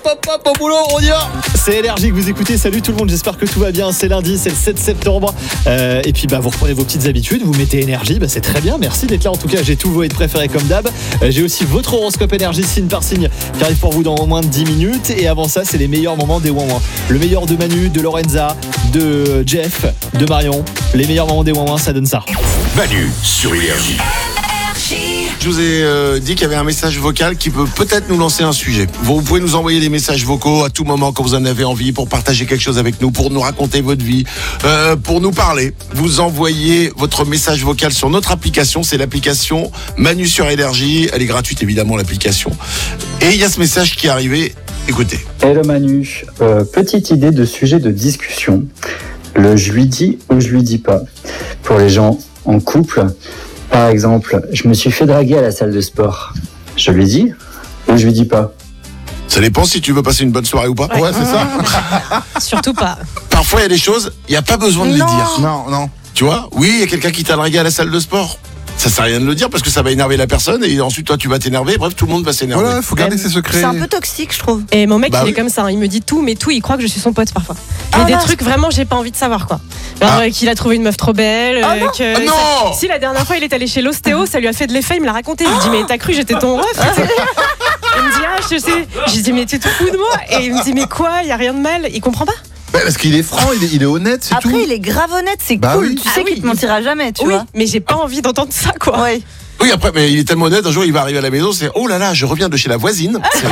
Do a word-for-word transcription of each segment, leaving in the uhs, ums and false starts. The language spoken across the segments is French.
hop, hop, au boulot, on y va. C'est Énergie que vous écoutez. Salut tout le monde, j'espère que tout va bien. C'est lundi, c'est le sept septembre. Euh, et puis bah, vous reprenez vos petites habitudes, vous mettez Énergie, bah, c'est très bien. Merci d'être là. En tout cas, j'ai tous vos hits préférés comme d'hab. Euh, j'ai aussi votre horoscope Énergie signe par signe qui arrive pour vous dans moins de dix minutes. Et avant ça, c'est les meilleurs moments des Ouin Ouin. Le meilleur de Manu, de Lorenza, de Jeff, de Marion. Les meilleurs moments des Ouin Ouin, ça donne ça. Manu sur Énergie. Je vous ai euh, dit qu'il y avait un message vocal qui peut peut-être nous lancer un sujet. Vous pouvez nous envoyer des messages vocaux à tout moment quand vous en avez envie pour partager quelque chose avec nous, pour nous raconter votre vie, euh, pour nous parler. Vous envoyez votre message vocal sur notre application. C'est l'application Manu sur Énergie. Elle est gratuite évidemment l'application. Et il y a ce message qui est arrivé. Écoutez. Hello Manu, euh, petite idée de sujet de discussion. Le je lui dis ou je lui dis pas. Pour les gens en couple. Par exemple, je me suis fait draguer à la salle de sport. Je lui dis ou je lui dis pas? Ça dépend si tu veux passer une bonne soirée ou pas. Ouais, Ouais, c'est ça. Surtout pas. Parfois, il y a des choses, il n'y a pas besoin de les Non. dire. Non, non. Tu vois? Oui, il y a quelqu'un qui t'a dragué à la salle de sport. Ça sert à rien de le dire parce que ça va énerver la personne et ensuite toi tu vas t'énerver. Bref, tout le monde va s'énerver. Voilà, il faut garder Même- ses secrets. C'est un peu toxique, je trouve. Et mon mec, Bah il oui. est comme ça, hein. Il me dit tout, mais tout, il croit que je suis son pote parfois. Il y a Ah des là, trucs vraiment, j'ai pas envie de savoir quoi. Genre Ah. euh, qu'il a trouvé une meuf trop belle. Ah euh, non. que Ah non. Si la dernière fois il est allé chez l'ostéo, ça lui a fait de l'effet, il me l'a raconté. Je lui dis mais t'as cru j'étais ton ref? Il me dit ah je sais. Je lui dis mais tu te fous de moi? Et il me dit mais quoi? Il y a rien de mal. Il comprend pas. Ouais, parce qu'il est franc, il est, il est honnête, c'est Après, tout. il est grave honnête, c'est Bah cool. oui. Tu Ah sais oui. qu'il te mentira jamais, tu Oui, vois. mais j'ai pas envie d'entendre ça quoi. Ouais. Oui, après, mais il est tellement honnête, un jour il va arriver à la maison, c'est oh là là, je reviens de chez la voisine. C'est-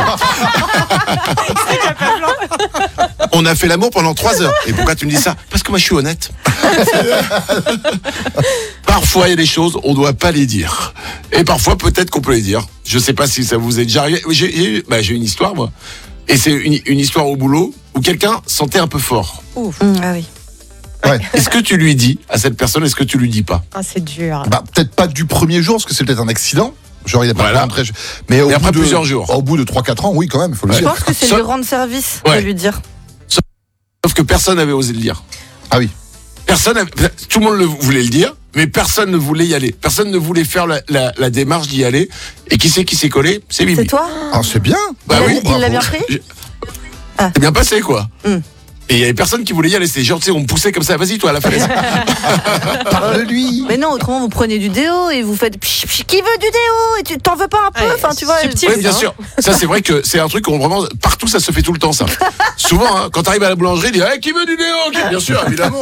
On a fait l'amour pendant trois heures. Et pourquoi tu me dis ça? Parce que moi je suis honnête. Parfois il y a des choses, on doit pas les dire. Et parfois peut-être qu'on peut les dire. Je sais pas si ça vous est déjà arrivé. J'ai, j'ai, bah, j'ai une histoire moi. Et c'est une, une histoire au boulot où quelqu'un sentait un peu fort. Ouf. Mmh, ah oui. Est-ce que tu lui dis à cette personne, est-ce que tu lui dis pas? Ah c'est dur. Bah, peut-être pas du premier jour, parce que c'est peut-être un accident. Genre, il a pas Voilà. rentré. Mais au Et bout après de, plusieurs jours. Au bout de trois quatre ans, oui, quand même, il faut le Ouais. Je dire. pense que c'est Ça- lui rendre service Ouais. de lui dire. Sauf que personne n'avait osé le dire. Ah oui. Personne, avait- tout le monde le, voulait le dire, mais personne ne voulait y aller. Personne ne voulait faire la, la, la démarche d'y aller. Et qui c'est qui s'est collé? C'est Bibi. C'est toi? Ah, c'est bien. Bah il oui, l'a- il l'a bravo. bien pris? Je- Ah. C'est bien passé, quoi. Hmm. Et il y avait personne qui voulait y aller. C'était genre, tu sais, on me poussait comme ça. Vas-y, toi, à la falaise. Parle-lui. Mais non, autrement vous prenez du déo et vous faites pch, pch, qui veut du déo et tu t'en veux pas un peu, Ouais, enfin tu vois. subtil. Oui, bien sûr. Ça, c'est vrai que c'est un truc qu'on vraiment, partout, ça se fait tout le temps, ça. Souvent, hein, quand t'arrives à la boulangerie, il dit, hey, qui veut du déo? Qui- Bien sûr, évidemment.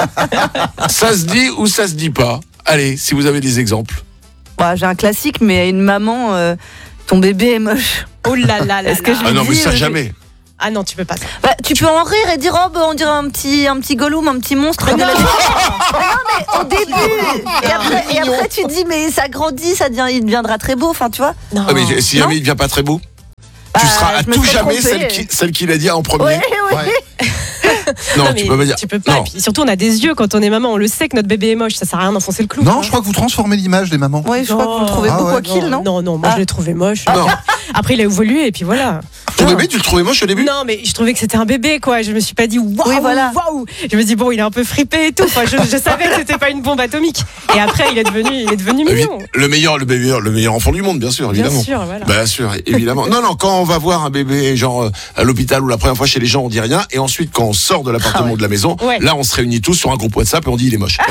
Ça se dit ou ça se dit pas. Allez, si vous avez des exemples. Bah, j'ai un classique, mais à une maman, euh, ton bébé est moche. Oh là là là. Est-ce que là. je Ah non, mais dis, ça, euh, jamais. Ah non tu peux pas ça. Bah, tu peux en rire et dire oh bah, on dirait un petit un petit Gollum, un petit monstre. de la- Mais non mais au début. Et après, et après tu te dis mais ça grandit, ça devient, il deviendra très beau. Enfin tu vois. Non. Ah, mais si Non. jamais il devient pas très beau, tu Bah, seras à je me tout serais jamais trompée. celle qui, celle qui l'a dit en premier. Ouais ouais. Ouais. Non, Non, tu mais peux pas dire. Tu peux pas. Non. Et puis surtout, on a des yeux quand on est maman. On le sait que notre bébé est moche. Ça sert à rien d'enfoncer le clou. Non, hein. je crois que vous transformez l'image des mamans. Ouais, je crois que vous le trouvez Ah beau ouais. quoi qu'il, non? Non, non, moi Ah. je l'ai trouvé moche. Non. Après, il a évolué et puis voilà. Ton bébé, tu le trouvais moche au début? Non, mais je trouvais que c'était un bébé, quoi. Je me suis pas dit waouh, Oui, voilà. waouh. Je me dis bon, il est un peu fripé et tout. Enfin, je, je savais que c'était pas une bombe atomique. Et après, il est devenu, il est devenu Évi- mignon. Le meilleur, le meilleur, le meilleur enfant du monde, bien sûr, Bien évidemment. sûr, voilà. Bien sûr, évidemment. Non, non, quand on va voir un bébé, genre euh, à l'hôpital ou la première fois chez les gens, on dit rien. Et ensuite, quand on sort de l'appartement Ah ouais. ou de la maison, Ouais. là, on se réunit tous sur un groupe WhatsApp et on dit il est moche.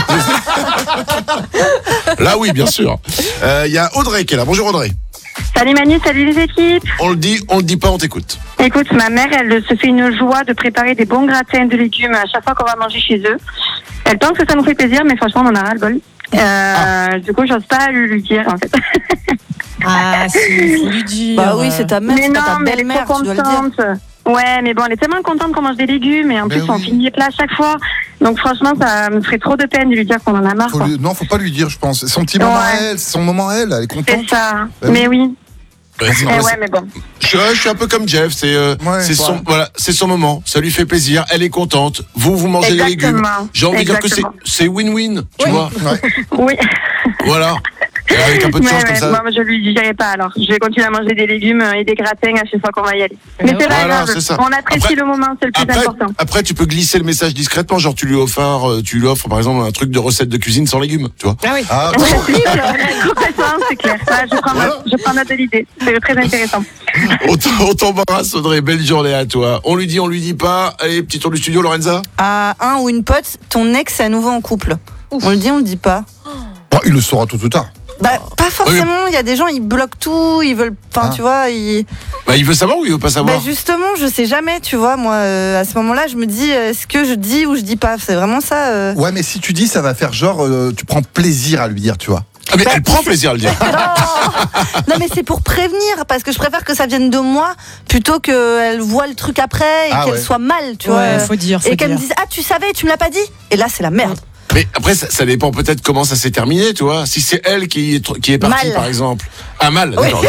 Voilà. Là, oui, bien sûr. Euh, Il y a Audrey qui est là. Bonjour Audrey. Salut Manu, salut les équipes. On le dit, on le dit pas, on t'écoute. Écoute, ma mère, elle se fait une joie de préparer des bons gratins de légumes à chaque fois qu'on va manger chez eux. Elle pense que ça nous fait plaisir, mais franchement, on en a ras le bol. Euh, Ah. Du coup, j'ose pas lui, lui dire, en fait. Ah, si, faut lui dire. Bah oui, c'est ta mère, mais c'est pas non, ta mais elle est belle-mère, trop tu dois le dire. contente. Ouais, mais bon, elle est tellement contente qu'on mange des légumes, et en Ben plus, on oui. finit les plats à chaque fois. Donc franchement, ça me ferait trop de peine de lui dire qu'on en a marre. Faut quoi. lui- Non, faut pas lui dire, je pense. C'est son petit moment à Ouais. elle, c'est son moment à elle, elle est C'est contente. ça. Ben mais oui. Ouais, c'est- Eh ouais, mais bon. je, suis- je suis un peu comme Jeff. C'est euh, Ouais, c'est ouais. son, voilà, c'est son moment. Ça lui fait plaisir. Elle est contente. Vous, vous mangez les légumes. Exactement. J'ai envie de dire que c'est, Exactement. c'est win-win. Tu Oui. vois. Ouais. Oui. Voilà. Avec un peu de Ouais, change ouais, comme ça. moi, je lui dirai pas alors. Je vais continuer à manger des légumes et des gratins à chaque fois qu'on va y aller. Mais c'est pas Voilà, grave. c'est ça. On apprécie Après- le moment, c'est le plus Après, important. après, tu peux glisser le message discrètement, genre tu lui offres, euh, tu lui offres par exemple un truc de recette de cuisine sans légumes, tu vois. Ah oui. Ah, Ouais, complètement, c'est clair. Là, je prends Voilà. note, je prends note de l'idée. C'est très intéressant. On t- on t'embrasse, Audrey. Belle journée à toi. On lui dit, on lui dit pas. Allez, petit tour du studio, Lorenza. À un ou une pote, ton ex est à nouveau en couple. On le dit, on le dit pas. bon, il le saura tôt ou tard. Bah, pas forcément. Il y a des gens, ils bloquent tout, ils veulent. Enfin, Ah. tu vois, ils. Bah, il veut savoir ou il veut pas savoir? Bah justement, je sais jamais, tu vois. Moi, euh, à ce moment-là, je me dis, est-ce que je dis ou je dis pas? C'est vraiment ça. euh. Ouais, mais si tu dis, ça va faire genre, euh, tu prends plaisir à lui dire, tu vois. Ah, mais Bah, elle prend c'est- plaisir à le dire. Non, non, mais c'est pour prévenir, parce que je préfère que ça vienne de moi plutôt qu'elle voit le truc après et Ah qu'elle ouais. soit mal, tu Ouais, vois. faut dire, faut et qu'elle me dire. dise, ah, tu savais, tu me l'as pas dit. Et là, c'est la merde. Mais après, ça, ça dépend peut-être comment ça s'est terminé, tu vois. Si c'est elle qui est, tr- qui est partie, Mal. par exemple. Ah, mal, d'accord.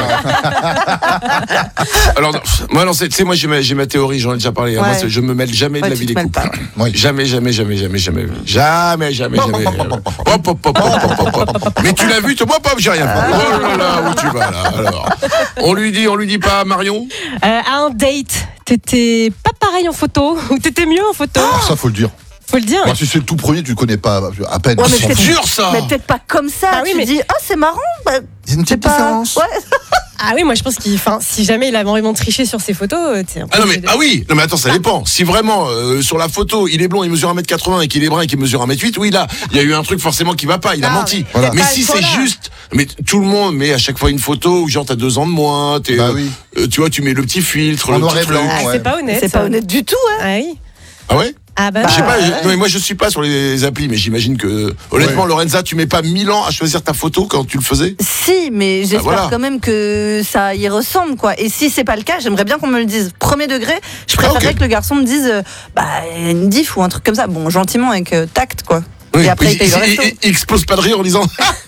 Alors, non, moi, non, c'est- tu sais, moi, j'ai ma, j'ai ma théorie, j'en ai déjà parlé. hein. Moi, Ouais. c'est- je me mêle jamais de Ouais, la tu vie te des mêles couples. pas. Oui. Jamais, jamais, jamais, jamais, jamais. Jamais, jamais, jamais. Hop, hop, hop, hop, hop, hop, hop. Mais tu l'as vu, toi, hop, hop, j'ai rien fait. Oh là là, où tu vas, là, alors. On lui dit, on lui dit pas, Marion? Euh, à un date, t'étais pas pareil en photo ou t'étais mieux en photo? Ça, faut le dire. Faut le dire. Moi, si c'est le tout premier, tu le connais pas à peine. Ouais, mais Ils sont peut-être- fous. Dur, ça! Mais peut-être pas comme ça. Ah oui, tu mais- dis, oh, c'est marrant. Bah, Il y a une c'est petite pas. différence. Ouais. Ah oui, moi je pense qu'il, enfin, si jamais il a vraiment triché sur ses photos, euh, t'es un peu Ah non mais obligé de- ah oui, non mais attends, ça dépend. Si vraiment euh, sur la photo, il est blond, il mesure un mètre quatre-vingts et qu'il est brun et qu'il mesure un mètre huit, oui là, il y a eu un truc forcément qui va pas, il a Ah, menti. Voilà. Mais Pas si à ce c'est point-là. juste, mais tout le monde met à chaque fois une photo où genre t'as deux ans de moins, t'es, Bah euh, oui. euh, tu vois, tu mets le petit filtre, En le noir petit et blanc. truc. Ah, Ouais. c'est pas honnête. C'est ça. pas honnête du tout, hein. Ah oui. Ah ouais? Ah bah. Je sais pas, ouais. je, non mais moi je suis pas sur les applis, mais j'imagine que honnêtement Ouais. Lorenza, tu mets pas mille ans à choisir ta photo quand tu le faisais? Si, mais j'espère voilà. quand même que ça y ressemble, quoi. Et si c'est pas le cas, j'aimerais bien qu'on me le dise. Premier degré, je préférerais Ah, ok. que le garçon me dise, euh, bah, une diff ou un truc comme ça. Bon, gentiment, avec euh, tact, quoi. Oui, Et après, il paye le il, resto. il- il explose pas de rire en disant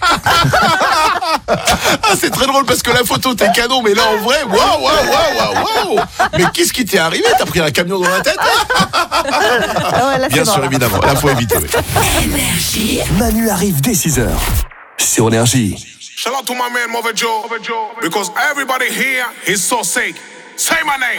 ah, c'est très drôle parce que la photo t'es canon, mais là en vrai, waouh, waouh, waouh, waouh, waouh. Mais qu'est-ce qui t'est arrivé? T'as pris un camion dans la tête? Ah ouais, là, c'est Bien mort, sûr, là. évidemment, là faut éviter. Oui. Manu arrive dès six heures sur Énergie. Shout out to my man Mother Joe, because everybody here is so sick. Say my name.